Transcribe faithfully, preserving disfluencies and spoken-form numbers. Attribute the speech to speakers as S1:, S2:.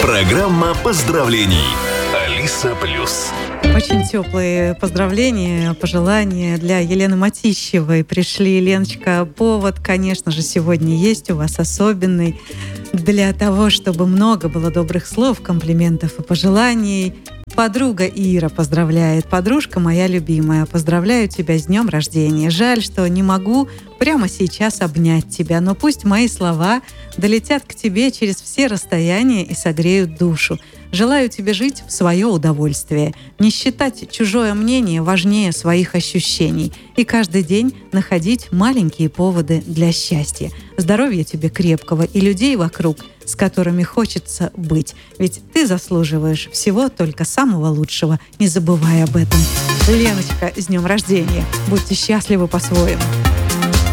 S1: Программа поздравлений. Алиса Плюс.
S2: Очень теплые поздравления, пожелания для Елены Матищевой пришли. Леночка, повод, конечно же, сегодня есть у вас особенный для того, чтобы много было добрых слов, комплиментов и пожеланий. Подруга Ира поздравляет. Подружка моя любимая, поздравляю тебя с днем рождения. Жаль, что не могу прямо сейчас обнять тебя, но пусть мои слова долетят к тебе через все расстояния и согреют душу. Желаю тебе жить в свое удовольствие, не считать чужое мнение важнее своих ощущений и каждый день находить маленькие поводы для счастья. Здоровья тебе крепкого и людей вокруг, с которыми хочется быть. Ведь ты заслуживаешь всего только самого лучшего. Не забывай об этом. Леночка, с днем рождения. Будьте счастливы по-своему.